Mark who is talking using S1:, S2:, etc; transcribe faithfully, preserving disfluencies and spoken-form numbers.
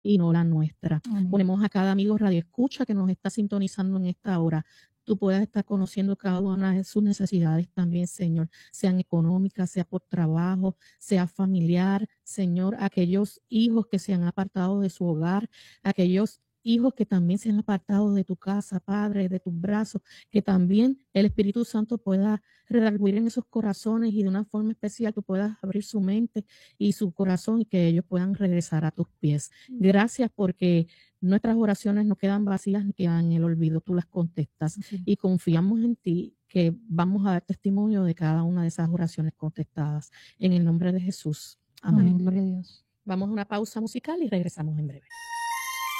S1: y no la nuestra.
S2: Amén.
S1: Ponemos a cada amigo radio escucha que nos está sintonizando en esta hora. Tú puedas estar conociendo cada una de sus necesidades también, Señor, sean económicas, sea por trabajo, sea familiar, Señor, aquellos hijos que se han apartado de su hogar, aquellos hijos que también se han apartado de tu casa, Padre, de tus brazos, que también el Espíritu Santo pueda redarguir en esos corazones y de una forma especial tú puedas abrir su mente y su corazón y que ellos puedan regresar a tus pies. Gracias porque nuestras oraciones no quedan vacías ni quedan en el olvido, tú las contestas y confiamos en ti que vamos a dar testimonio de cada una de esas oraciones contestadas. En el nombre de Jesús. Amén.
S2: Amén, gloria a Dios.
S1: Vamos a una pausa musical y regresamos en breve.